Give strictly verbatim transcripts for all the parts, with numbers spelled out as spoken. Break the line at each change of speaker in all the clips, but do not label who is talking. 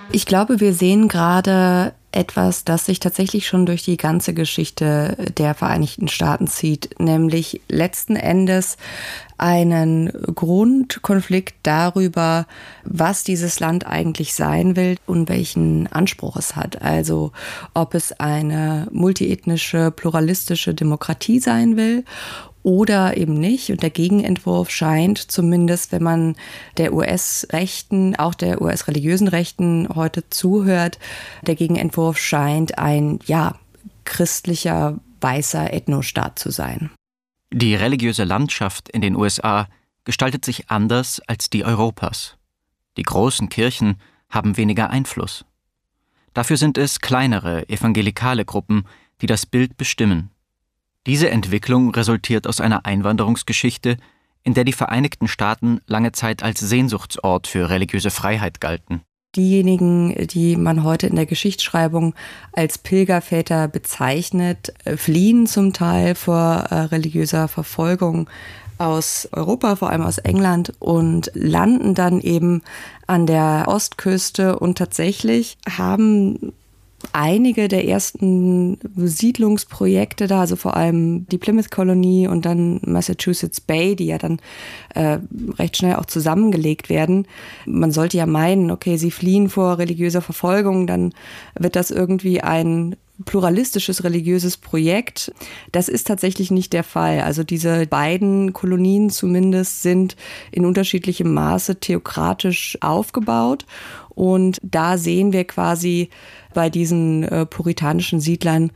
Ich glaube, wir sehen gerade etwas, das sich tatsächlich schon durch die ganze Geschichte der Vereinigten Staaten zieht, nämlich letzten Endes einen Grundkonflikt darüber, was dieses Land eigentlich sein will und welchen Anspruch es hat. Also ob es eine multiethnische, pluralistische Demokratie sein will oder eben nicht. Und der Gegenentwurf scheint zumindest, wenn man der U S-Rechten, auch der U S-religiösen Rechten heute zuhört, der Gegenentwurf scheint ein, ja, christlicher, weißer Ethnostaat zu sein.
Die religiöse Landschaft in den U S A gestaltet sich anders als die Europas. Die großen Kirchen haben weniger Einfluss. Dafür sind es kleinere, evangelikale Gruppen, die das Bild bestimmen. Diese Entwicklung resultiert aus einer Einwanderungsgeschichte, in der die Vereinigten Staaten lange Zeit als Sehnsuchtsort für religiöse Freiheit galten.
Diejenigen, die man heute in der Geschichtsschreibung als Pilgerväter bezeichnet, fliehen zum Teil vor äh, religiöser Verfolgung aus Europa, vor allem aus England, und landen dann eben an der Ostküste. Und tatsächlich haben einige der ersten Siedlungsprojekte da, also vor allem die Plymouth-Kolonie und dann Massachusetts Bay, die ja dann äh, recht schnell auch zusammengelegt werden. Man sollte ja meinen, okay, sie fliehen vor religiöser Verfolgung, dann wird das irgendwie ein pluralistisches religiöses Projekt. Das ist tatsächlich nicht der Fall. Also diese beiden Kolonien zumindest sind in unterschiedlichem Maße theokratisch aufgebaut. Und da sehen wir quasi bei diesen äh, puritanischen Siedlern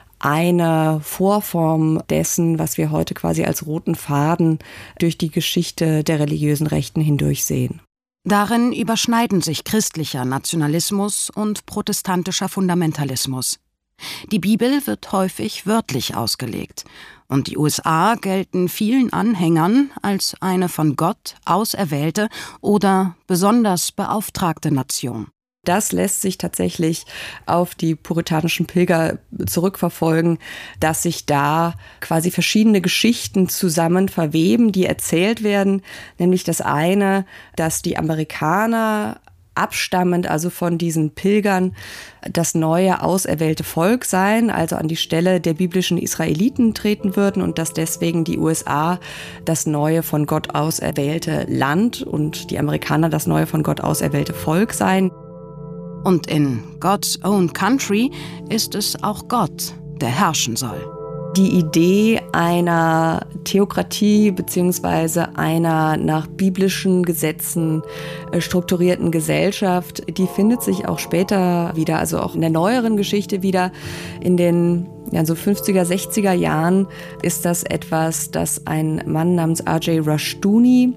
eine Vorform dessen, was wir heute quasi als roten Faden durch die Geschichte der religiösen Rechten hindurch sehen.
Darin überschneiden sich christlicher Nationalismus und protestantischer Fundamentalismus. Die Bibel wird häufig wörtlich ausgelegt und die U S A gelten vielen Anhängern als eine von Gott auserwählte oder besonders beauftragte Nation.
Das lässt sich tatsächlich auf die puritanischen Pilger zurückverfolgen, dass sich da quasi verschiedene Geschichten zusammen verweben, die erzählt werden. Nämlich das eine, dass die Amerikaner abstammend, also von diesen Pilgern, das neue auserwählte Volk seien, also an die Stelle der biblischen Israeliten treten würden und dass deswegen die U S A das neue von Gott auserwählte Land und die Amerikaner das neue von Gott auserwählte Volk seien.
Und in God's Own Country ist es auch Gott, der herrschen soll.
Die Idee einer Theokratie beziehungsweise einer nach biblischen Gesetzen strukturierten Gesellschaft, die findet sich auch später wieder, also auch in der neueren Geschichte wieder. In den ja, so fünfziger, sechziger Jahren ist das etwas, das ein Mann namens R J Rushdoony,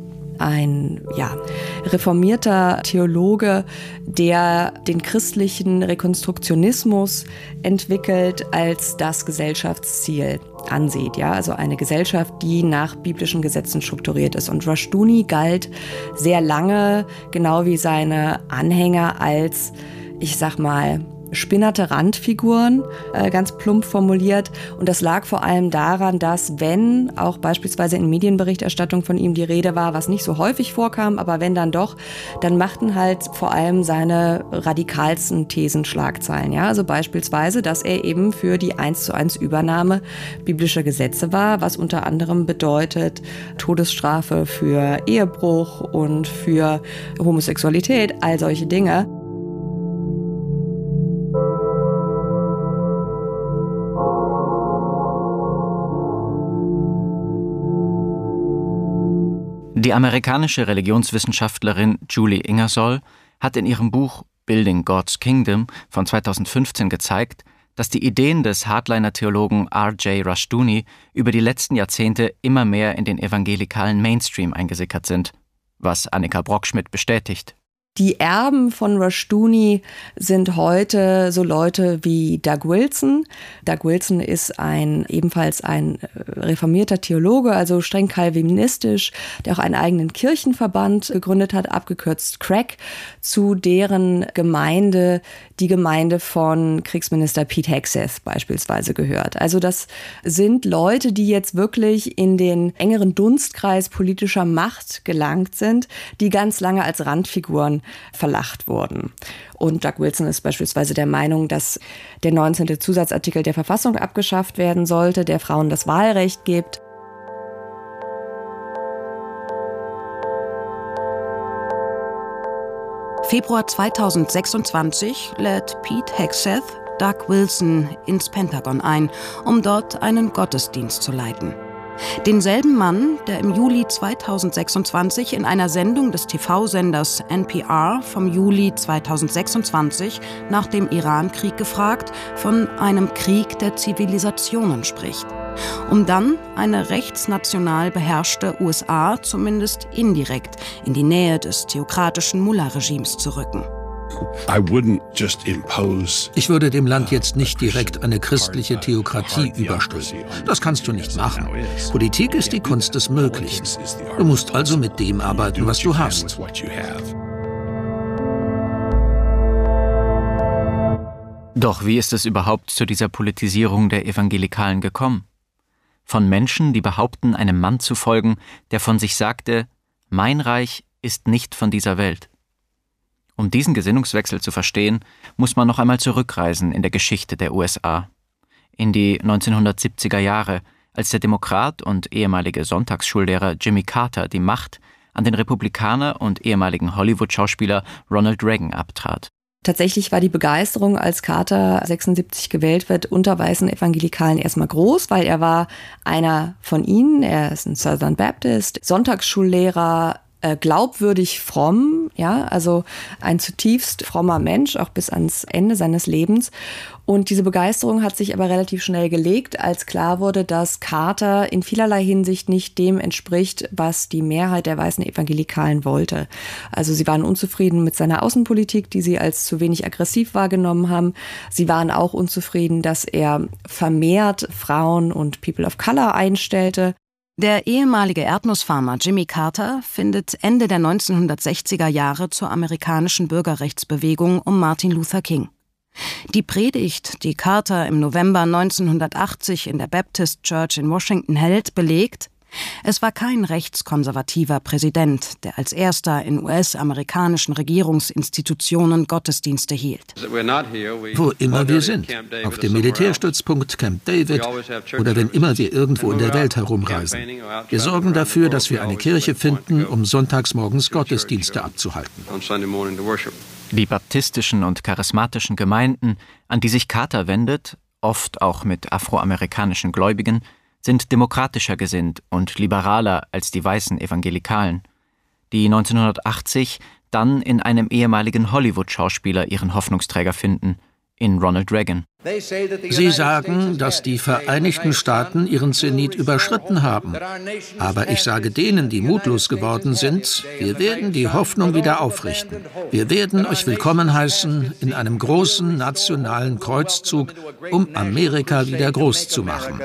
ein ja, reformierter Theologe, der den christlichen Rekonstruktionismus entwickelt, als das Gesellschaftsziel ansieht. Ja? Also eine Gesellschaft, die nach biblischen Gesetzen strukturiert ist. Und Rushdoony galt sehr lange, genau wie seine Anhänger, als, ich sag mal, spinnerte Randfiguren, äh, ganz plump formuliert. Und das lag vor allem daran, dass wenn auch beispielsweise in Medienberichterstattung von ihm die Rede war, was nicht so häufig vorkam, aber wenn dann doch, dann machten halt vor allem seine radikalsten Thesen Schlagzeilen. Ja? Also beispielsweise, dass er eben für die eins zu eins Übernahme biblischer Gesetze war, was unter anderem bedeutet Todesstrafe für Ehebruch und für Homosexualität, all solche Dinge.
Die amerikanische Religionswissenschaftlerin Julie Ingersoll hat in ihrem Buch Building God's Kingdom von zweitausendfünfzehn gezeigt, dass die Ideen des Hardliner-Theologen R J Rushdoony über die letzten Jahrzehnte immer mehr in den evangelikalen Mainstream eingesickert sind, was Annika Brockschmidt bestätigt.
Die Erben von Rushdoony sind heute so Leute wie Doug Wilson. Doug Wilson ist ein ebenfalls ein reformierter Theologe, also streng calvinistisch, der auch einen eigenen Kirchenverband gegründet hat, abgekürzt C R A C, zu deren Gemeinde die Gemeinde von Kriegsminister Pete Hegseth beispielsweise gehört. Also das sind Leute, die jetzt wirklich in den engeren Dunstkreis politischer Macht gelangt sind, die ganz lange als Randfiguren verlacht wurden. Und Doug Wilson ist beispielsweise der Meinung, dass der neunzehnte Zusatzartikel der Verfassung abgeschafft werden sollte, der Frauen das Wahlrecht gibt.
Februar zweitausendsechsundzwanzig lädt Pete Hegseth Doug Wilson ins Pentagon ein, um dort einen Gottesdienst zu leiten. Denselben Mann, der im Juli zweitausendsechsundzwanzig in einer Sendung des T V-Senders N P R vom Juli zweitausendsechsundzwanzig nach dem Irankrieg gefragt, von einem Krieg der Zivilisationen spricht, um dann eine rechtsnational beherrschte U S A zumindest indirekt in die Nähe des theokratischen Mullah-Regimes zu rücken.
Ich würde dem Land jetzt nicht direkt eine christliche Theokratie überstülpen. Das kannst du nicht machen. Politik ist die Kunst des Möglichen. Du musst also mit dem arbeiten, was du hast.
Doch wie ist es überhaupt zu dieser Politisierung der Evangelikalen gekommen? Von Menschen, die behaupten, einem Mann zu folgen, der von sich sagte, mein Reich ist nicht von dieser Welt. Um diesen Gesinnungswechsel zu verstehen, muss man noch einmal zurückreisen in der Geschichte der U S A. In die neunzehnhundertsiebziger Jahre, als der Demokrat und ehemalige Sonntagsschullehrer Jimmy Carter die Macht an den Republikaner und ehemaligen Hollywood-Schauspieler Ronald Reagan abtrat.
Tatsächlich war die Begeisterung, als Carter sechsundsiebzig gewählt wird, unter weißen Evangelikalen erstmal groß, weil er war einer von ihnen, er ist ein Southern Baptist, Sonntagsschullehrer, glaubwürdig fromm, ja, also ein zutiefst frommer Mensch, auch bis ans Ende seines Lebens. Und diese Begeisterung hat sich aber relativ schnell gelegt, als klar wurde, dass Carter in vielerlei Hinsicht nicht dem entspricht, was die Mehrheit der weißen Evangelikalen wollte. Also sie waren unzufrieden mit seiner Außenpolitik, die sie als zu wenig aggressiv wahrgenommen haben. Sie waren auch unzufrieden, dass er vermehrt Frauen und People of Color einstellte.
Der ehemalige Erdnussfarmer Jimmy Carter findet Ende der neunzehnhundertsechziger Jahre zur amerikanischen Bürgerrechtsbewegung um Martin Luther King. Die Predigt, die Carter im November neunzehnhundertachtzig in der Baptist Church in Washington hält, belegt, es war kein rechtskonservativer Präsident, der als erster in U S-amerikanischen Regierungsinstitutionen Gottesdienste hielt.
Wo immer wir sind, auf dem Militärstützpunkt Camp David oder wenn immer wir irgendwo in der Welt herumreisen. Wir sorgen dafür, dass wir eine Kirche finden, um sonntags morgens Gottesdienste abzuhalten.
Die baptistischen und charismatischen Gemeinden, an die sich Carter wendet, oft auch mit afroamerikanischen Gläubigen, sind demokratischer gesinnt und liberaler als die weißen Evangelikalen, die neunzehnhundertachtzig dann in einem ehemaligen Hollywood-Schauspieler ihren Hoffnungsträger finden, in Ronald Reagan.
Sie sagen, dass die Vereinigten Staaten ihren Zenit überschritten haben. Aber ich sage denen, die mutlos geworden sind, wir werden die Hoffnung wieder aufrichten. Wir werden euch willkommen heißen in einem großen nationalen Kreuzzug, um Amerika wieder groß zu machen.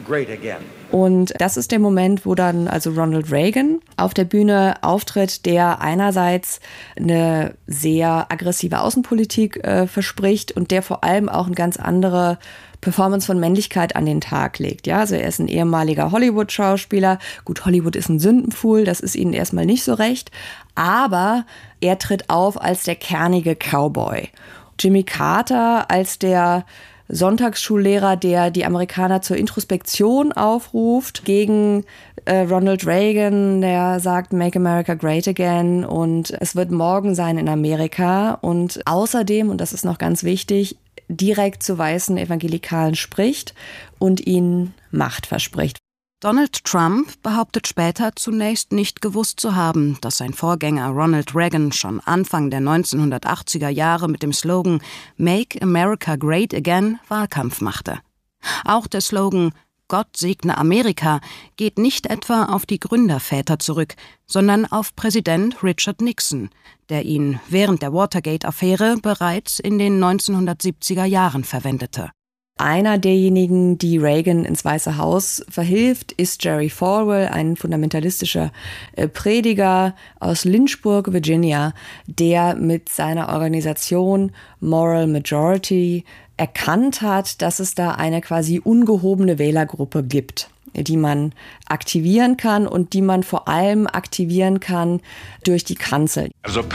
Und das ist der Moment, wo dann also Ronald Reagan auf der Bühne auftritt, der einerseits eine sehr aggressive Außenpolitik äh, verspricht und der vor allem auch eine ganz andere Performance von Männlichkeit an den Tag legt. Ja, also er ist ein ehemaliger Hollywood-Schauspieler. Gut, Hollywood ist ein Sündenpfuhl, das ist ihnen erstmal nicht so recht. Aber er tritt auf als der kernige Cowboy. Jimmy Carter als der Sonntagsschullehrer, der die Amerikaner zur Introspektion aufruft, gegen äh, Ronald Reagan, der sagt, Make America Great Again und es wird morgen sein in Amerika. Und außerdem, und das ist noch ganz wichtig, direkt zu weißen Evangelikalen spricht und ihnen Macht verspricht.
Donald Trump behauptet später zunächst nicht gewusst zu haben, dass sein Vorgänger Ronald Reagan schon Anfang der neunzehnhundertachtziger Jahre mit dem Slogan Make America Great Again Wahlkampf machte. Auch der Slogan Gott segne Amerika geht nicht etwa auf die Gründerväter zurück, sondern auf Präsident Richard Nixon, der ihn während der Watergate-Affäre bereits in den neunzehnhundertsiebziger Jahren verwendete.
Einer derjenigen, die Reagan ins Weiße Haus verhilft, ist Jerry Falwell, ein fundamentalistischer Prediger aus Lynchburg, Virginia, der mit seiner Organisation Moral Majority erkannt hat, dass es da eine quasi ungehobene Wählergruppe gibt. die man aktivieren kann und die man vor allem aktivieren kann durch die Kanzel.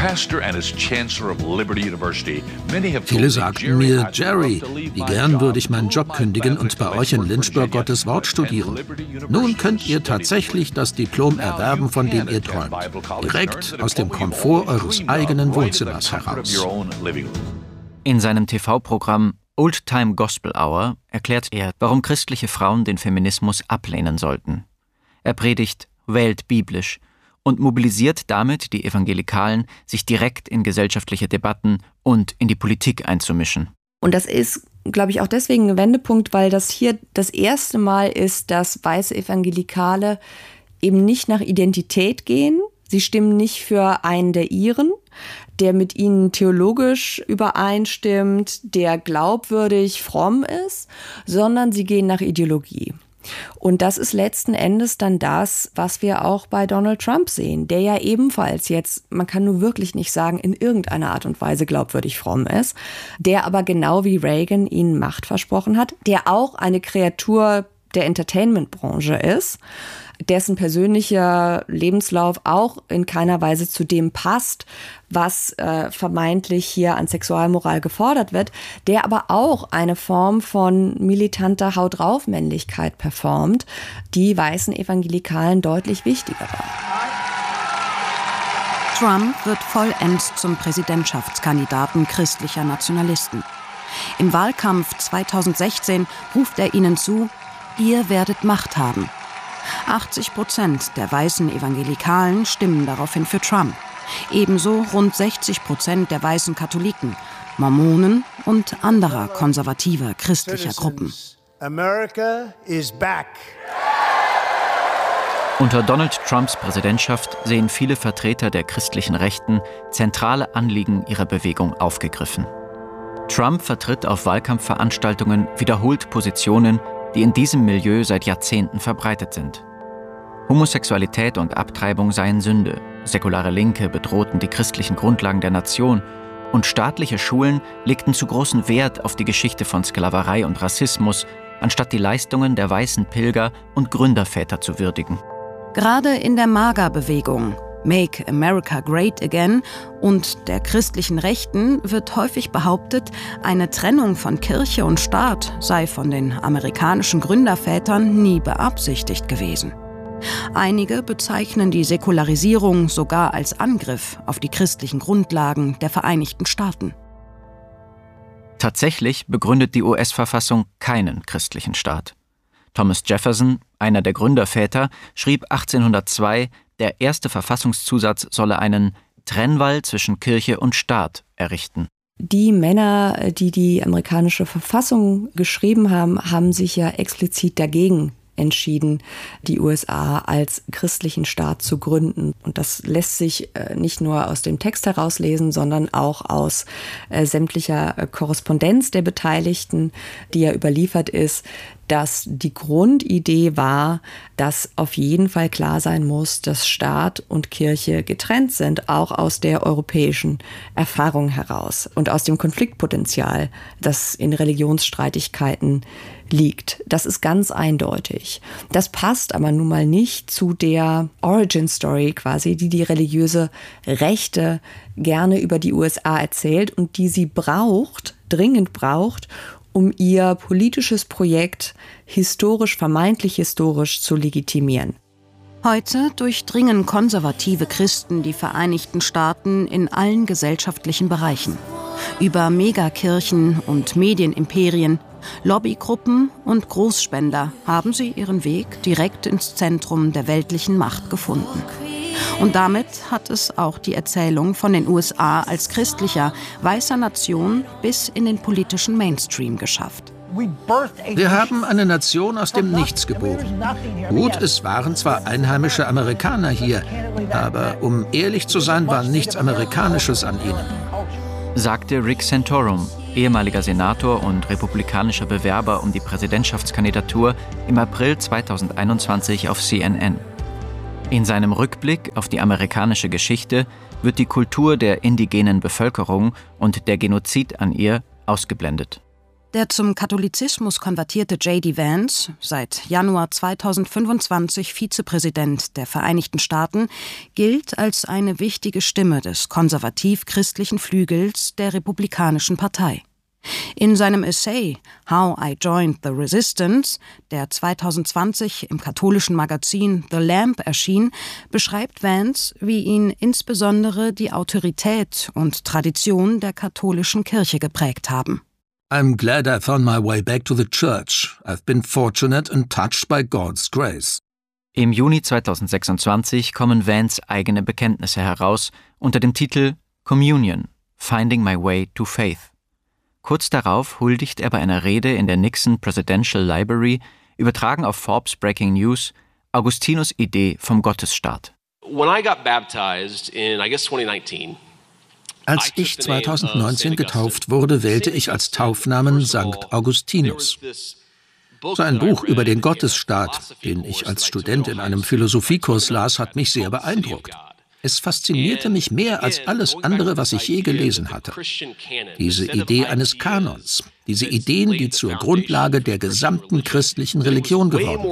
Viele sagten mir, Jerry, wie gern würde ich meinen Job kündigen und bei euch in Lynchburg Gottes Wort studieren. Nun könnt ihr tatsächlich das Diplom erwerben, von dem ihr träumt. Direkt aus dem Komfort eures eigenen Wohnzimmers heraus.
In seinem T V-Programm Old Time Gospel Hour erklärt er, warum christliche Frauen den Feminismus ablehnen sollten. Er predigt, wählt biblisch und mobilisiert damit die Evangelikalen, sich direkt in gesellschaftliche Debatten und in die Politik einzumischen.
Und das ist, glaube ich, auch deswegen ein Wendepunkt, weil das hier das erste Mal ist, dass weiße Evangelikale eben nicht nach Identität gehen. Sie stimmen nicht für einen der ihren, der mit ihnen theologisch übereinstimmt, der glaubwürdig, fromm ist, sondern sie gehen nach Ideologie. Und das ist letzten Endes dann das, was wir auch bei Donald Trump sehen, der ja ebenfalls jetzt, man kann nur wirklich nicht sagen, in irgendeiner Art und Weise glaubwürdig fromm ist, der aber genau wie Reagan ihnen Macht versprochen hat, der auch eine Kreatur der Entertainment-Branche ist, dessen persönlicher Lebenslauf auch in keiner Weise zu dem passt, was äh, vermeintlich hier an Sexualmoral gefordert wird, der aber auch eine Form von militanter Haut-drauf-Männlichkeit performt, die weißen Evangelikalen deutlich wichtiger war.
Trump wird vollends zum Präsidentschaftskandidaten christlicher Nationalisten. Im Wahlkampf zweitausendsechzehn ruft er ihnen zu: Ihr werdet Macht haben. achtzig Prozent der weißen Evangelikalen stimmen daraufhin für Trump. Ebenso rund sechzig Prozent der weißen Katholiken, Mormonen und anderer konservativer christlicher Gruppen.
America is back. Unter Donald Trumps Präsidentschaft sehen viele Vertreter der christlichen Rechten zentrale Anliegen ihrer Bewegung aufgegriffen. Trump vertritt auf Wahlkampfveranstaltungen wiederholt Positionen, die in diesem Milieu seit Jahrzehnten verbreitet sind. Homosexualität und Abtreibung seien Sünde, säkulare Linke bedrohten die christlichen Grundlagen der Nation und staatliche Schulen legten zu großen Wert auf die Geschichte von Sklaverei und Rassismus, anstatt die Leistungen der weißen Pilger und Gründerväter zu würdigen.
Gerade in der MAGA-Bewegung, Make America Great Again, und der christlichen Rechten wird häufig behauptet, eine Trennung von Kirche und Staat sei von den amerikanischen Gründervätern nie beabsichtigt gewesen. Einige bezeichnen die Säkularisierung sogar als Angriff auf die christlichen Grundlagen der Vereinigten Staaten.
Tatsächlich begründet die U S-Verfassung keinen christlichen Staat. Thomas Jefferson, einer der Gründerväter, schrieb achtzehnhundertzwei, der erste Verfassungszusatz solle einen Trennwall zwischen Kirche und Staat errichten.
Die Männer, die die amerikanische Verfassung geschrieben haben, haben sich ja explizit dagegen entschieden, die U S A als christlichen Staat zu gründen. Und das lässt sich nicht nur aus dem Text herauslesen, sondern auch aus sämtlicher Korrespondenz der Beteiligten, die ja überliefert ist, dass die Grundidee war, dass auf jeden Fall klar sein muss, dass Staat und Kirche getrennt sind, auch aus der europäischen Erfahrung heraus und aus dem Konfliktpotenzial, das in Religionsstreitigkeiten liegt. Das ist ganz eindeutig. Das passt aber nun mal nicht zu der Origin Story quasi, die die religiöse Rechte gerne über die U S A erzählt und die sie braucht, dringend braucht, um ihr politisches Projekt historisch, vermeintlich historisch zu legitimieren.
Heute durchdringen konservative Christen die Vereinigten Staaten in allen gesellschaftlichen Bereichen. Über Megakirchen und Medienimperien, Lobbygruppen und Großspender haben sie ihren Weg direkt ins Zentrum der weltlichen Macht gefunden. Und damit hat es auch die Erzählung von den U S A als christlicher, weißer Nation bis in den politischen Mainstream geschafft.
Wir haben eine Nation aus dem Nichts geboren. Gut, es waren zwar einheimische Amerikaner hier, aber um ehrlich zu sein, war nichts Amerikanisches an ihnen.
Sagte Rick Santorum, ehemaliger Senator und republikanischer Bewerber um die Präsidentschaftskandidatur, im April zweitausendeinundzwanzig auf C N N. In seinem Rückblick auf die amerikanische Geschichte wird die Kultur der indigenen Bevölkerung und der Genozid an ihr ausgeblendet.
Der zum Katholizismus konvertierte J D Vance, seit Januar zweitausendfünfundzwanzig Vizepräsident der Vereinigten Staaten, gilt als eine wichtige Stimme des konservativ-christlichen Flügels der Republikanischen Partei. In seinem Essay How I Joined the Resistance, der zweitausendzwanzig im katholischen Magazin The Lamp erschien, beschreibt Vance, wie ihn insbesondere die Autorität und Tradition der katholischen Kirche geprägt haben.
I'm glad I found my way back to the church. I've been fortunate and touched by God's grace.
Im Juni zweitausendsechsundzwanzig kommen Vance' eigene Bekenntnisse heraus unter dem Titel Communion – Finding My Way to Faith. Kurz darauf huldigt er bei einer Rede in der Nixon Presidential Library, übertragen auf Forbes Breaking News, Augustinus' Idee vom Gottesstaat.
When I got baptized in, I guess, twenty nineteen,
Als ich zweitausendneunzehn getauft wurde, wählte ich als Taufnamen Sankt Augustinus. So ein Buch über den Gottesstaat, den ich als Student in einem Philosophiekurs las, hat mich sehr beeindruckt. Es faszinierte mich mehr als alles andere, was ich je gelesen hatte. Diese Idee eines Kanons, diese Ideen, die zur Grundlage der gesamten christlichen Religion geworden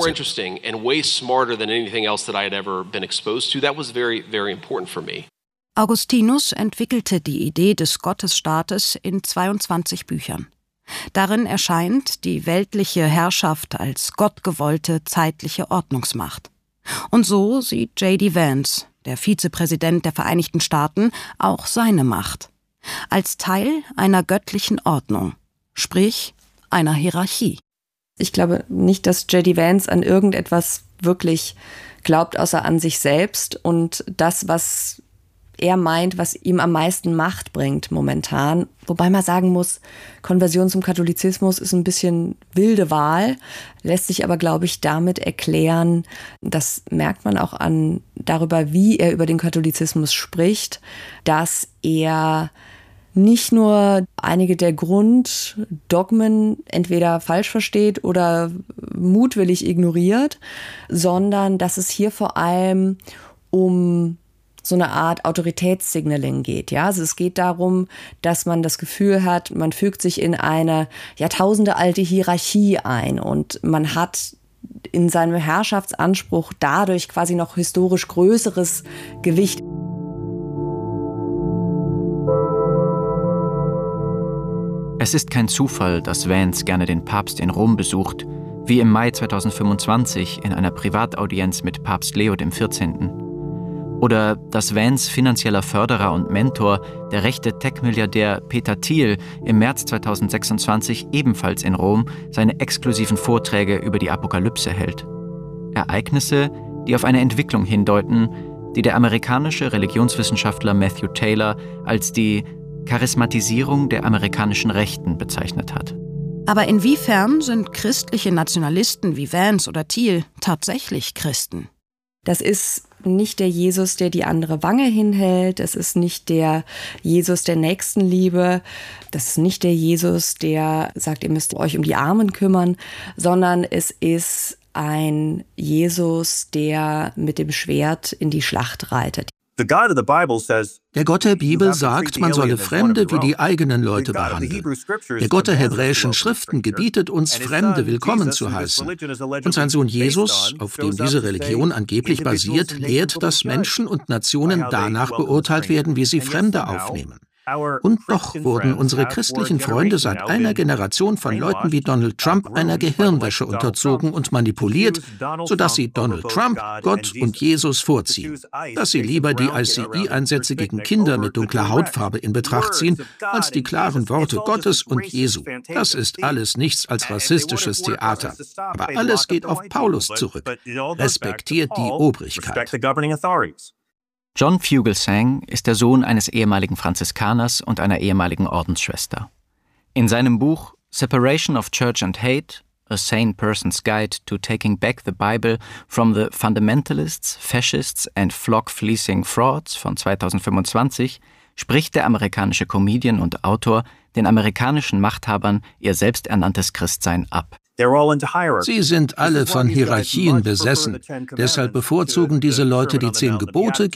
sind.
Augustinus entwickelte die Idee des Gottesstaates in zweiundzwanzig Büchern. Darin erscheint die weltliche Herrschaft als gottgewollte zeitliche Ordnungsmacht. Und so sieht J D Vance, der Vizepräsident der Vereinigten Staaten, auch seine Macht. Als Teil einer göttlichen Ordnung, sprich einer Hierarchie.
Ich glaube nicht, dass J D Vance an irgendetwas wirklich glaubt, außer an sich selbst und das, was er meint, was ihm am meisten Macht bringt momentan. Wobei man sagen muss, Konversion zum Katholizismus ist ein bisschen wilde Wahl, lässt sich aber, glaube ich, damit erklären, das merkt man auch an darüber, wie er über den Katholizismus spricht, dass er nicht nur einige der Grunddogmen entweder falsch versteht oder mutwillig ignoriert, sondern dass es hier vor allem um so eine Art Autoritätssignaling geht. Ja? Also es geht darum, dass man das Gefühl hat, man fügt sich in eine jahrtausendealte Hierarchie ein und man hat in seinem Herrschaftsanspruch dadurch quasi noch historisch größeres Gewicht.
Es ist kein Zufall, dass Vance gerne den Papst in Rom besucht, wie im Mai zweitausendfünfundzwanzig in einer Privataudienz mit Papst Leo der vierzehnten Oder dass Vance finanzieller Förderer und Mentor, der rechte Tech-Milliardär Peter Thiel, im März zweitausendsechsundzwanzig ebenfalls in Rom seine exklusiven Vorträge über die Apokalypse hält. Ereignisse, die auf eine Entwicklung hindeuten, die der amerikanische Religionswissenschaftler Matthew Taylor als die Charismatisierung der amerikanischen Rechten bezeichnet hat.
Aber inwiefern sind christliche Nationalisten wie Vance oder Thiel tatsächlich Christen?
Das ist nicht der Jesus, der die andere Wange hinhält. Es ist nicht der Jesus der Nächstenliebe. Das ist nicht der Jesus, der sagt, ihr müsst euch um die Armen kümmern, sondern es ist ein Jesus, der mit dem Schwert in die Schlacht reitet.
Der Gott der Bibel sagt, man solle Fremde wie die eigenen Leute behandeln. Der Gott der hebräischen Schriften gebietet uns, Fremde willkommen zu heißen. Und sein Sohn Jesus, auf dem diese Religion angeblich basiert, lehrt, dass Menschen und Nationen danach beurteilt werden, wie sie Fremde aufnehmen. Und doch wurden unsere christlichen Freunde seit einer Generation von Leuten wie Donald Trump einer Gehirnwäsche unterzogen und manipuliert, sodass sie Donald Trump, Gott und Jesus vorziehen. Dass sie lieber die I C E-Einsätze gegen Kinder mit dunkler Hautfarbe in Betracht ziehen, als die klaren Worte Gottes und Jesu. Das ist alles nichts als rassistisches Theater. Aber alles geht auf Paulus zurück. Respektiert die Obrigkeit.
John Fugelsang ist der Sohn eines ehemaligen Franziskaners und einer ehemaligen Ordensschwester. In seinem Buch Separation of Church and Hate – A Sane Person's Guide to Taking Back the Bible from the Fundamentalists, Fascists and Flock-Fleecing Frauds von zweitausendfünfundzwanzig spricht der amerikanische Comedian und Autor den amerikanischen Machthabern ihr selbsternanntes Christsein ab.
Sie sind alle von Hierarchien besessen. Deshalb bevorzugen diese Leute die zehn Gebote